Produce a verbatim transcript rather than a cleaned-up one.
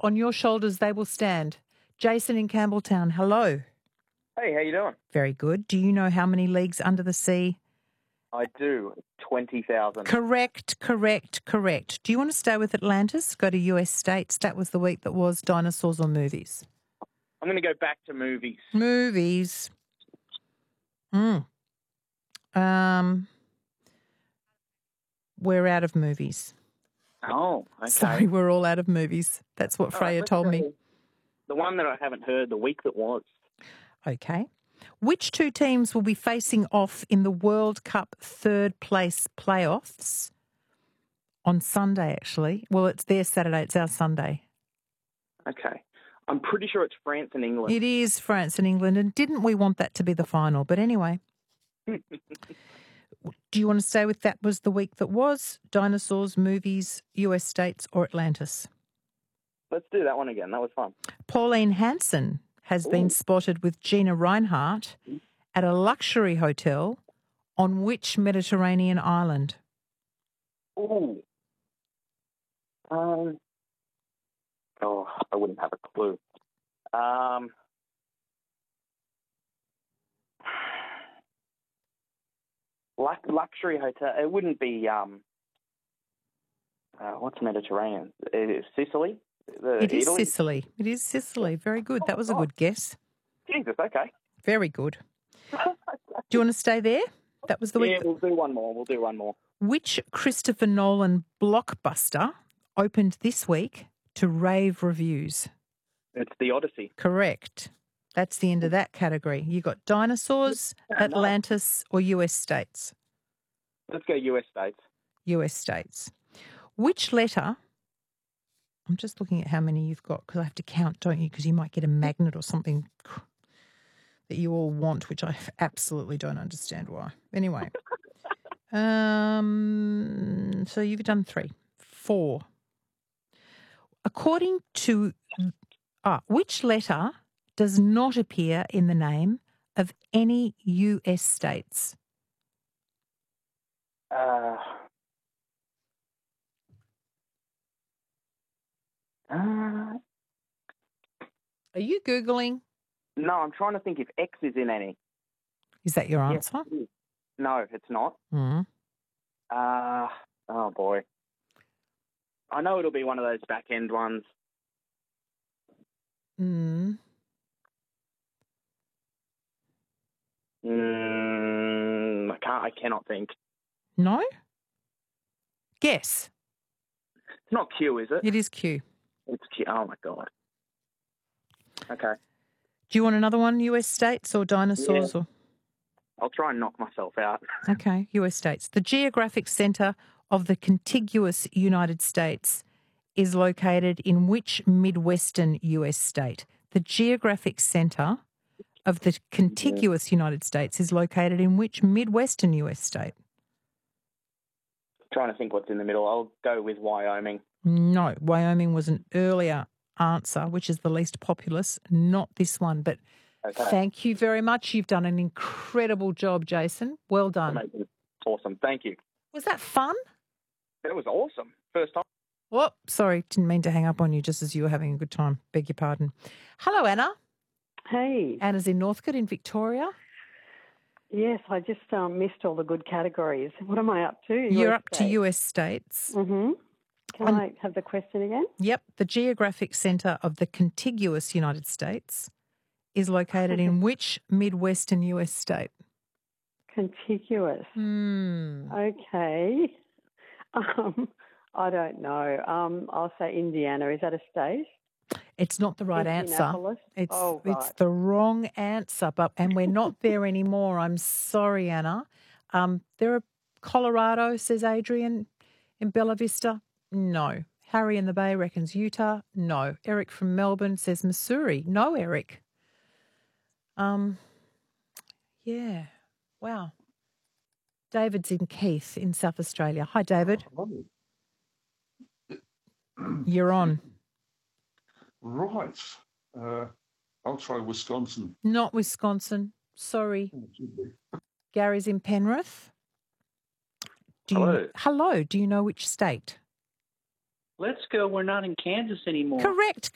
On your shoulders they will stand. Jason in Campbelltown, hello. Hey, how you doing? Very good. Do you know how many leagues under the sea? I do. twenty thousand. Correct, correct, correct. Do you want to stay with Atlantis? Go to U S states. That was the week that was dinosaurs or movies. I'm going to go back to movies. Movies. Mm. Um, we're out of movies. Oh, okay. Sorry, we're all out of movies. That's what All Freya right, told go. me. The one that I haven't heard, the week that was. Okay. Which two teams will be facing off in the World Cup third place playoffs on Sunday, actually? Well, it's their Saturday. It's our Sunday. Okay. I'm pretty sure it's France and England. It is France and England, and didn't we want that to be the final? But anyway. Do you want to stay with that was the week that was? Dinosaurs, movies, U S states or Atlantis? Let's do that one again. That was fun. Pauline Hanson has Ooh. been spotted with Gina Reinhardt at a luxury hotel on which Mediterranean island? Ooh. Um. Oh, I wouldn't have a clue. Um. Lux- luxury hotel. It wouldn't be. Um. Uh, what's Mediterranean? It is Sicily. The It is Italy? Sicily. It is Sicily. Very good. That was a Oh. good guess. Jesus. Okay. Very good. Do you want to stay there? That was the week. Yeah, that- we'll do one more. We'll do one more. Which Christopher Nolan blockbuster opened this week to rave reviews? It's the Odyssey. Correct. That's the end of that category. You got dinosaurs, Atlantis, or U S states? Let's go U S states. U S states. Which letter? I'm just looking at how many you've got because I have to count, don't you? Because you might get a magnet or something that you all want, which I absolutely don't understand why. Anyway, um, so you've done three, four. According to ah, which letter does not appear in the name of any U S states? Uh, uh, Are you Googling? no, I'm trying to think if X is in any. Is that your Yes, answer? it is. No, it's not. Mm. Uh, oh, boy. I know it'll be one of those back-end ones. Mm. Mm, I can't. I cannot think. No? Guess. It's not Q, is it? It is Q. It's Q. Oh, my God. Okay. Do you want another one, U S states or dinosaurs? Yeah. Or I'll try and knock myself out. Okay, U S states. The geographic centre of the contiguous United States is located in which Midwestern U S state? The geographic centre of the contiguous United States is located in which Midwestern U S state? Trying to think what's in the middle. I'll go with Wyoming. No, Wyoming was an earlier answer, which is the least populous, not this one. But Okay. thank you very much. You've done an incredible job, Jason. Well done. Amazing. Awesome. Thank you. Was that fun? That was awesome. First time. Oh, sorry, didn't mean to hang up on you just as you were having a good time. Beg your pardon. Hello, Anna. Hey. Anna's in Northcote in Victoria. Yes, I just um, missed all the good categories. What am I up to? You're up to U S states. Mm-hmm. Can Um, I have the question again? Yep. The geographic centre of the contiguous United States is located in which Midwestern U S state? Contiguous. Hmm. Okay. Um, I don't know. Um, I'll say Indiana. Is that a state? It's not the right answer. Indianapolis? It's Oh, it's right. the wrong answer, but and we're not there anymore. I'm sorry, Anna. Um, there are Colorado, says Adrian, in Bella Vista. No. Harry in the Bay reckons Utah. No. Eric from Melbourne says Missouri. No, Eric. Um, yeah. Wow. David's in Keith in South Australia. Hi, David. You're on. Right. Uh, I'll try Wisconsin. Not Wisconsin. Sorry. Gary's in Penrith. Do you, Hello. Hello. Do you know which state? Let's go. We're not in Kansas anymore. Correct.